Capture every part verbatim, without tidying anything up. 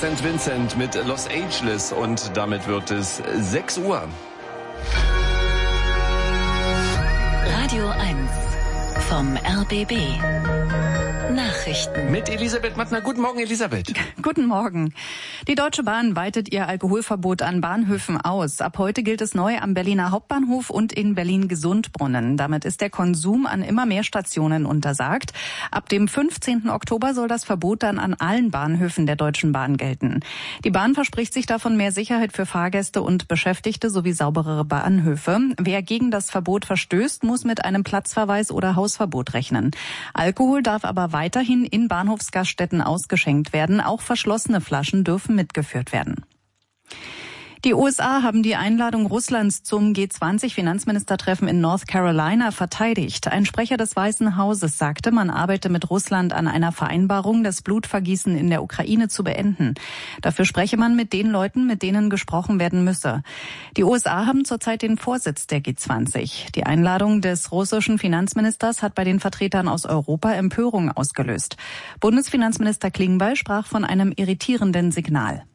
Sankt Vincent mit Los Angeles und damit wird es sechs Uhr. Radio eins vom R B B. Nachrichten. Mit Elisabeth Mattner. Guten Morgen, Elisabeth. Guten Morgen. Die Deutsche Bahn weitet ihr Alkoholverbot an Bahnhöfen aus. Ab heute gilt es neu am Berliner Hauptbahnhof und in Berlin-Gesundbrunnen. Damit ist der Konsum an immer mehr Stationen untersagt. Ab dem fünfzehnten Oktober soll das Verbot dann an allen Bahnhöfen der Deutschen Bahn gelten. Die Bahn verspricht sich davon mehr Sicherheit für Fahrgäste und Beschäftigte sowie sauberere Bahnhöfe. Wer gegen das Verbot verstößt, muss mit einem Platzverweis oder Hausverbot rechnen. Alkohol darf aber weiterhin in Bahnhofsgaststätten ausgeschenkt werden. Auch verschlossene Flaschen dürfen mitgeführt werden. Die U S A haben die Einladung Russlands zum G zwanzig Finanzministertreffen in North Carolina verteidigt. Ein Sprecher des Weißen Hauses sagte, man arbeite mit Russland an einer Vereinbarung, das Blutvergießen in der Ukraine zu beenden. Dafür spreche man mit den Leuten, mit denen gesprochen werden müsse. Die U S A haben zurzeit den Vorsitz der G zwanzig. Die Einladung des russischen Finanzministers hat bei den Vertretern aus Europa Empörung ausgelöst. Bundesfinanzminister Klingbeil sprach von einem irritierenden Signal.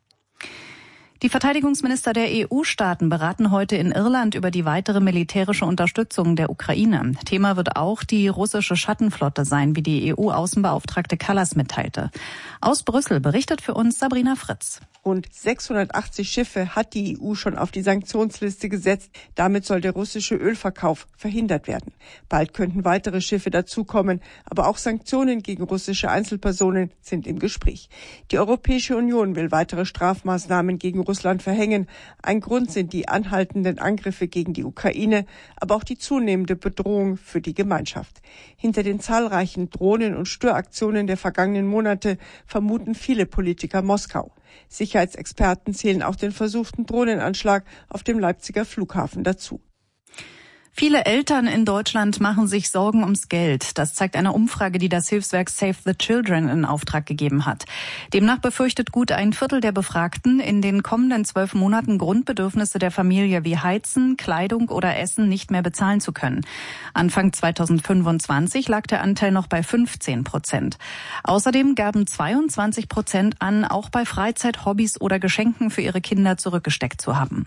Die Verteidigungsminister der E U-Staaten beraten heute in Irland über die weitere militärische Unterstützung der Ukraine. Thema wird auch die russische Schattenflotte sein, wie die E U-Außenbeauftragte Kallas mitteilte. Aus Brüssel berichtet für uns Sabrina Fritz. Rund sechshundertachtzig Schiffe hat die E U schon auf die Sanktionsliste gesetzt. Damit soll der russische Ölverkauf verhindert werden. Bald könnten weitere Schiffe dazukommen, aber auch Sanktionen gegen russische Einzelpersonen sind im Gespräch. Die Europäische Union will weitere Strafmaßnahmen gegen Russland verhängen. Ein Grund sind die anhaltenden Angriffe gegen die Ukraine, aber auch die zunehmende Bedrohung für die Gemeinschaft. Hinter den zahlreichen Drohnen- und Störaktionen der vergangenen Monate vermuten viele Politiker Moskau. Sicherheitsexperten zählen auch den versuchten Drohnenanschlag auf dem Leipziger Flughafen dazu. Viele Eltern in Deutschland machen sich Sorgen ums Geld. Das zeigt eine Umfrage, die das Hilfswerk Save the Children in Auftrag gegeben hat. Demnach befürchtet gut ein Viertel der Befragten, in den kommenden zwölf Monaten Grundbedürfnisse der Familie wie Heizen, Kleidung oder Essen nicht mehr bezahlen zu können. Anfang zweitausendfünfundzwanzig lag der Anteil noch bei fünfzehn Prozent. Außerdem gaben zweiundzwanzig Prozent an, auch bei Freizeit, Hobbys oder Geschenken für ihre Kinder zurückgesteckt zu haben.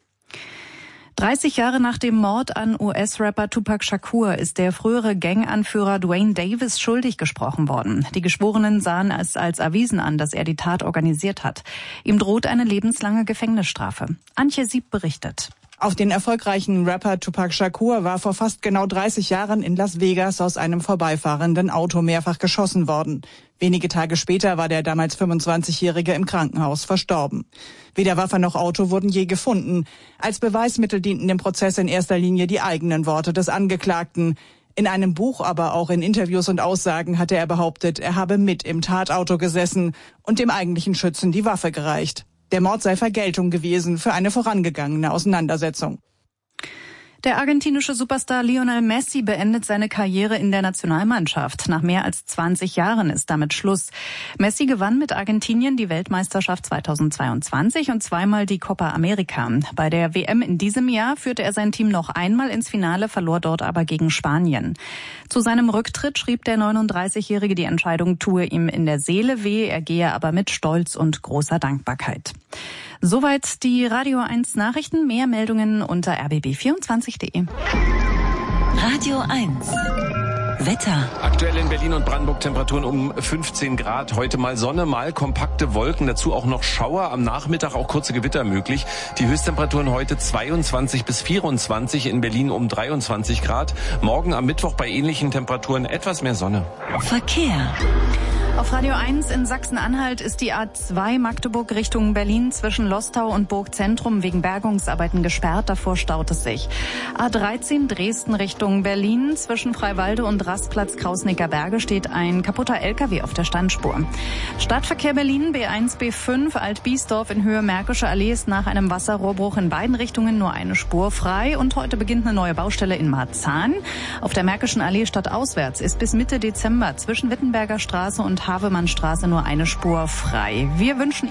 dreißig Jahre nach dem Mord an U S-Rapper Tupac Shakur ist der frühere Ganganführer Dwayne Davis schuldig gesprochen worden. Die Geschworenen sahen es als erwiesen an, dass er die Tat organisiert hat. Ihm droht eine lebenslange Gefängnisstrafe. Antje Sieb berichtet. Auf den erfolgreichen Rapper Tupac Shakur war vor fast genau dreißig Jahren in Las Vegas aus einem vorbeifahrenden Auto mehrfach geschossen worden. Wenige Tage später war der damals fünfundzwanzigjährige im Krankenhaus verstorben. Weder Waffe noch Auto wurden je gefunden. Als Beweismittel dienten dem Prozess in erster Linie die eigenen Worte des Angeklagten. In einem Buch, aber auch in Interviews und Aussagen hatte er behauptet, er habe mit im Tatauto gesessen und dem eigentlichen Schützen die Waffe gereicht. Der Mord sei Vergeltung gewesen für eine vorangegangene Auseinandersetzung. Der argentinische Superstar Lionel Messi beendet seine Karriere in der Nationalmannschaft. Nach mehr als zwanzig Jahren ist damit Schluss. Messi gewann mit Argentinien die Weltmeisterschaft zweitausendzweiundzwanzig und zweimal die Copa America. Bei der W M in diesem Jahr führte er sein Team noch einmal ins Finale, verlor dort aber gegen Spanien. Zu seinem Rücktritt schrieb der neununddreißigjährige, die Entscheidung tue ihm in der Seele weh, er gehe aber mit Stolz und großer Dankbarkeit. Soweit die Radio eins Nachrichten. Mehr Meldungen unter r b b vierundzwanzig punkt de. Radio eins. Wetter. Aktuell in Berlin und Brandenburg Temperaturen um fünfzehn Grad. Heute mal Sonne, mal kompakte Wolken. Dazu auch noch Schauer. Am Nachmittag auch kurze Gewitter möglich. Die Höchsttemperaturen heute zweiundzwanzig bis vierundzwanzig. In Berlin um dreiundzwanzig Grad. Morgen am Mittwoch bei ähnlichen Temperaturen etwas mehr Sonne. Verkehr. Auf Radio eins in Sachsen-Anhalt ist die A zwei Magdeburg Richtung Berlin zwischen Lostau und Burgzentrum wegen Bergungsarbeiten gesperrt. Davor staut es sich. A dreizehn Dresden Richtung Berlin zwischen Freiwalde und Rastplatz Krausnicker Berge steht ein kaputter L K W auf der Standspur. Stadtverkehr Berlin B eins B fünf Alt-Biesdorf in Höhe Märkische Allee ist nach einem Wasserrohrbruch in beiden Richtungen nur eine Spur frei. Und heute beginnt eine neue Baustelle in Marzahn. Auf der Märkischen Allee stadtauswärts ist bis Mitte Dezember zwischen Wittenberger Straße und Havemannstraße nur eine Spur frei. Wir wünschen Ihnen